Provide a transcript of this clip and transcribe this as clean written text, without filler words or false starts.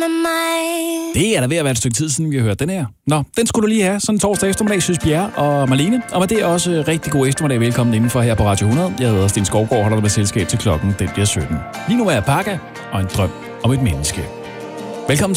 Det er da ved at være et stykke tid siden, vi har hørt den her. Nå, den skulle du lige have. Sådan en torsdag eftermiddag, Søs Bjerre og Marlene. Og med det også rigtig god eftermiddag. Velkommen indenfor her på Radio 100. Jeg hedder Sten Skovgaard, holder dig med selskab til klokken. Den bliver 17. Lige nu er jeg Pakka og en drøm om et menneske. Velkommen